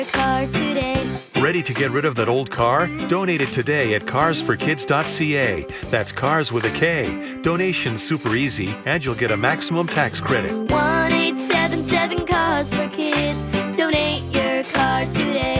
car today. Ready to get rid of that old car? Donate it today at carsforkids.ca. That's cars with a K. Donation's super easy, and you'll get a maximum tax credit. 1-877 Cars for Kids. Donate your car today.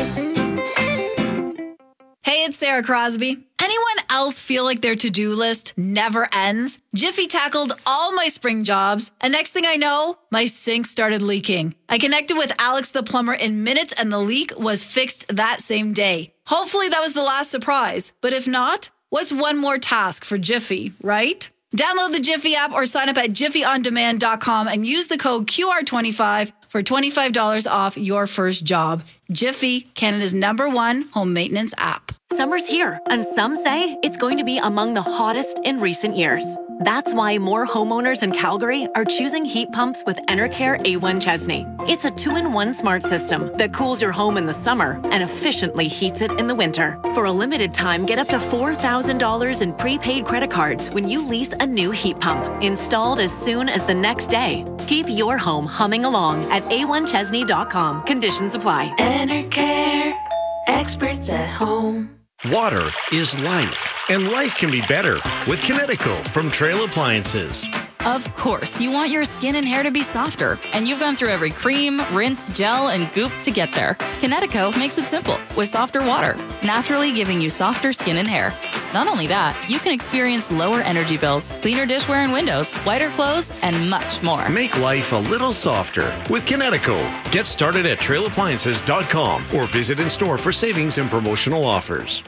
Hey, it's Sarah Crosby. Anyone else feel like their to-do list never ends? Jiffy tackled all my spring jobs, and next thing I know, my sink started leaking. I connected with Alex the plumber in minutes, and the leak was fixed that same day. Hopefully that was the last surprise, but if not, what's one more task for Jiffy, right? Download the Jiffy app or sign up at jiffyondemand.com and use the code QR25 for $25 off your first job. Jiffy, Canada's #1 home maintenance app. Summer's here, and some say it's going to be among the hottest in recent years. That's why more homeowners in Calgary are choosing heat pumps with Enercare A1 Chesney. It's a 2-in-1 smart system that cools your home in the summer and efficiently heats it in the winter. For a limited time, get up to $4,000 in prepaid credit cards when you lease a new heat pump, installed as soon as the next day. Keep your home humming along at a1chesney.com. Conditions apply. Enercare, experts at home. Water is life, and life can be better with Kinetico from Trail Appliances. Of course, you want your skin and hair to be softer, and you've gone through every cream, rinse, gel, and goop to get there. Kinetico makes it simple with softer water, naturally giving you softer skin and hair. Not only that, you can experience lower energy bills, cleaner dishware and windows, whiter clothes, and much more. Make life a little softer with Kinetico. Get started at trailappliances.com or visit in store for savings and promotional offers.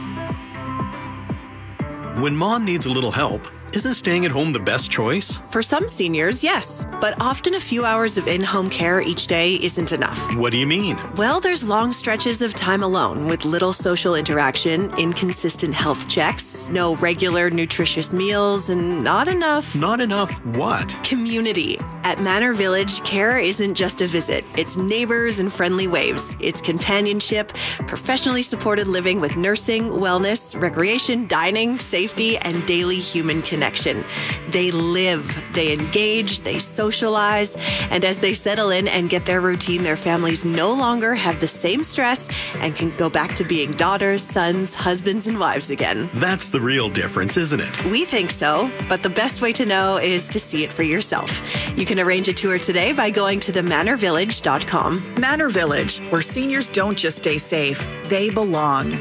When mom needs a little help, isn't staying at home the best choice? For some seniors, yes, but often a few hours of in-home care each day isn't enough. What do you mean? Well, there's long stretches of time alone with little social interaction, inconsistent health checks, no regular nutritious meals, and not enough... Not enough what? Community. At Manor Village, care isn't just a visit. It's neighbors and friendly waves. It's companionship, professionally supported living with nursing, wellness, recreation, dining, safety, and daily human connection. They live, they engage, they socialize, and as they settle in and get their routine, their families no longer have the same stress and can go back to being daughters, sons, husbands, and wives again. That's the real difference, isn't it? We think so, but the best way to know is to see it for yourself. You can arrange a tour today by going to themanorvillage.com. Manor Village, where seniors don't just stay safe, they belong.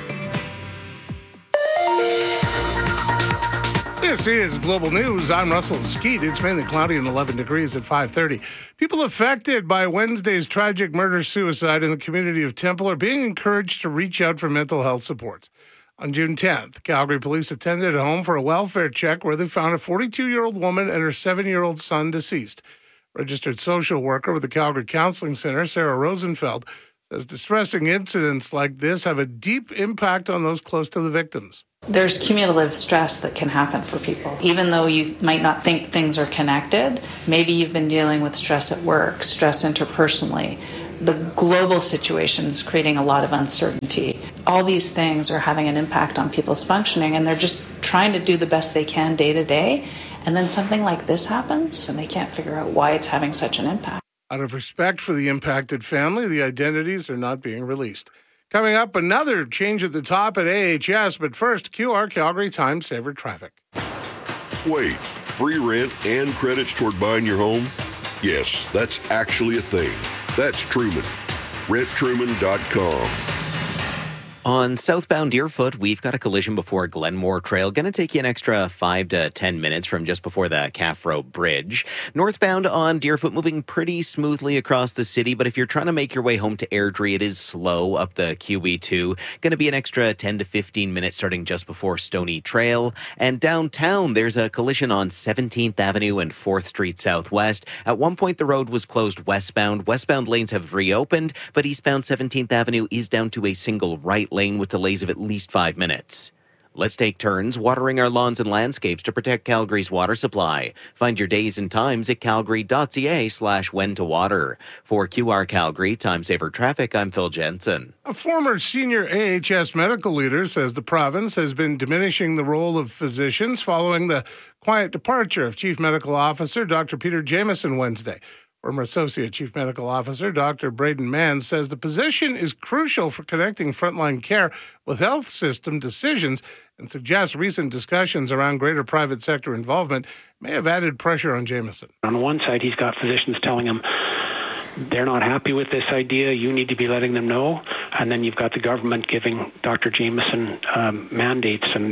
This is Global News. I'm Russell Skeet. It's mainly cloudy and 11 degrees at 5:30. People affected by Wednesday's tragic murder-suicide in the community of Temple are being encouraged to reach out for mental health supports. On June 10th, Calgary police attended a home for a welfare check where they found a 42-year-old woman and her 7-year-old son deceased. Registered social worker with the Calgary Counseling Center, Sarah Rosenfeld, says distressing incidents like this have a deep impact on those close to the victims. There's cumulative stress that can happen for people. Even though you might not think things are connected, maybe you've been dealing with stress at work, stress interpersonally. The global situation is creating a lot of uncertainty. All these things are having an impact on people's functioning, and they're just trying to do the best they can day to day. And then something like this happens, and they can't figure out why it's having such an impact. Out of respect for the impacted family, the identities are not being released. Coming up, another change at the top at AHS, but first, QR Calgary Time Saver Traffic. Wait, free rent and credits toward buying your home? Yes, that's actually a thing. That's Truman. RentTruman.com. On southbound Deerfoot, we've got a collision before Glenmore Trail. Going to take you an extra 5 to 10 minutes from just before the Calf Row Bridge. Northbound on Deerfoot, moving pretty smoothly across the city, but if you're trying to make your way home to Airdrie, it is slow up the QE2. Going to be an extra 10 to 15 minutes starting just before Stony Trail. And downtown, there's a collision on 17th Avenue and 4th Street Southwest. At one point, the road was closed westbound. Westbound lanes have reopened, but eastbound 17th Avenue is down to a single right lane with delays of at least 5 minutes. Let's take turns watering our lawns and landscapes to protect Calgary's water supply. Find your days and times at calgary.ca/when to water. For QR Calgary Time Saver Traffic, I'm Phil Jensen. A former senior AHS medical leader says the province has been diminishing the role of physicians following the quiet departure of Chief Medical Officer Dr. Peter Jamieson Wednesday. Former Associate Chief Medical Officer Dr. Braden Mann says the position is crucial for connecting frontline care with health system decisions and suggests recent discussions around greater private sector involvement may have added pressure on Jameson. On one side, he's got physicians telling him they're not happy with this idea, you need to be letting them know. And then you've got the government giving Dr. Jameson mandates. And,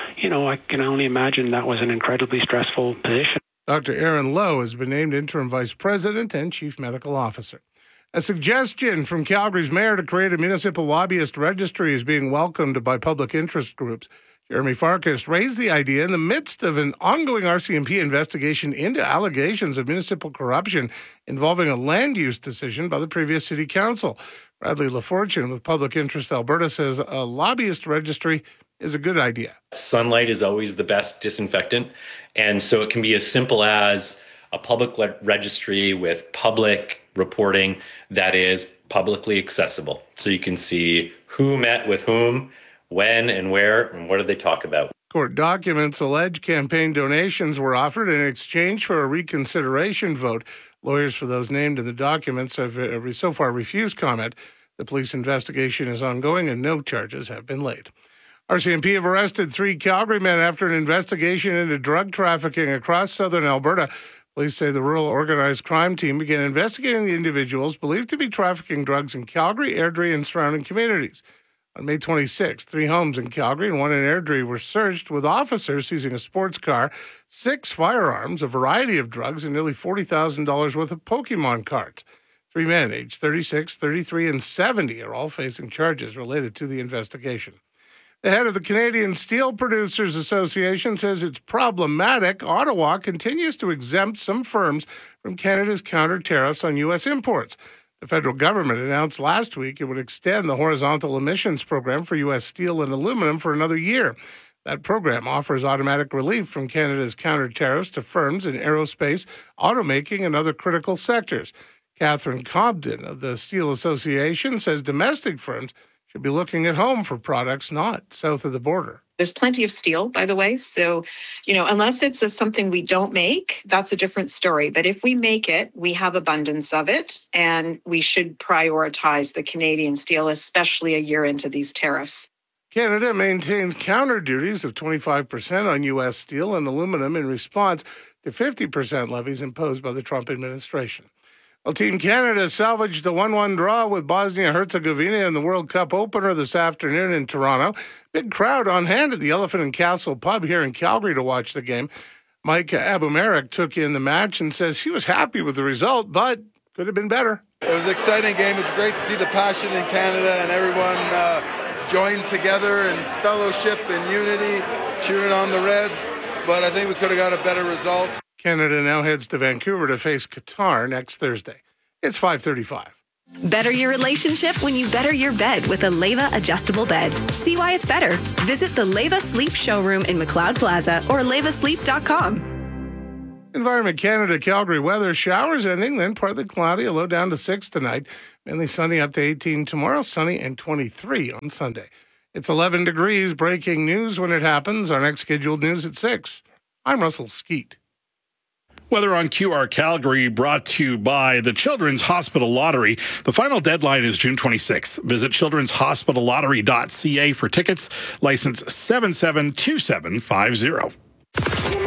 I can only imagine that was an incredibly stressful position. Dr. Aaron Lowe has been named interim vice president and chief medical officer. A suggestion from Calgary's mayor to create a municipal lobbyist registry is being welcomed by public interest groups. Jeremy Farkas raised the idea in the midst of an ongoing RCMP investigation into allegations of municipal corruption involving a land use decision by the previous city council. Bradley LaFortune with Public Interest Alberta says a lobbyist registry is a good idea. Sunlight is always the best disinfectant, and so it can be as simple as a public registry with public reporting that is publicly accessible. So you can see who met with whom, when and where, and what did they talk about. Court documents allege campaign donations were offered in exchange for a reconsideration vote. Lawyers for those named in the documents have so far refused comment. The police investigation is ongoing and no charges have been laid. RCMP have arrested 3 Calgary men after an investigation into drug trafficking across southern Alberta. Police say the rural organized crime team began investigating the individuals believed to be trafficking drugs in Calgary, Airdrie, and surrounding communities. On May 26, 3 homes in Calgary and 1 in Airdrie were searched, with officers seizing a sports car, 6 firearms, a variety of drugs, and nearly $40,000 worth of Pokemon cards. 3 men, aged 36, 33, and 70, are all facing charges related to the investigation. The head of the Canadian Steel Producers Association says it's problematic Ottawa continues to exempt some firms from Canada's counter tariffs on U.S. imports. The federal government announced last week it would extend the horizontal emissions program for U.S. steel and aluminum for another year. That program offers automatic relief from Canada's counter tariffs to firms in aerospace, automaking, and other critical sectors. Catherine Cobden of the Steel Association says domestic firms should be looking at home for products not south of the border. There's plenty of steel, by the way. So, unless it's something we don't make, that's a different story. But if we make it, we have abundance of it, and we should prioritize the Canadian steel, especially a year into these tariffs. Canada maintains counter duties of 25% on U.S. steel and aluminum in response to 50% levies imposed by the Trump administration. Well, Team Canada salvaged a 1-1 draw with Bosnia-Herzegovina in the World Cup opener this afternoon in Toronto. Big crowd on hand at the Elephant and Castle pub here in Calgary to watch the game. Mike Abumarek took in the match and says he was happy with the result, but could have been better. It was an exciting game. It's great to see the passion in Canada and everyone join together in fellowship and unity, cheering on the Reds. But I think we could have got a better result. Canada now heads to Vancouver to face Qatar next Thursday. It's 5:35. Better your relationship when you better your bed with a Leva adjustable bed. See why it's better. Visit the Leva Sleep showroom in McLeod Plaza or levasleep.com. Environment Canada, Calgary weather. Showers ending, then partly cloudy, a low down to 6 tonight. Mainly sunny up to 18 tomorrow, sunny and 23 on Sunday. It's 11 degrees. Breaking news when it happens. Our next scheduled news at 6. I'm Russell Skeet. Weather on QR Calgary brought to you by the Children's Hospital Lottery. The final deadline is June 26th. Visit childrenshospitallottery.ca for tickets. License 772750.